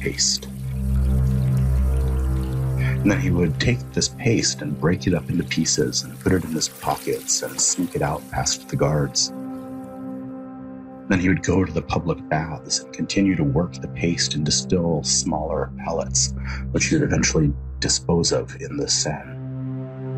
paste. And then he would take this paste and break it up into pieces and put it in his pockets and sneak it out past the guards. Then he would go to the public baths and continue to work the paste and distill smaller pellets, which he would eventually dispose of in the Seine.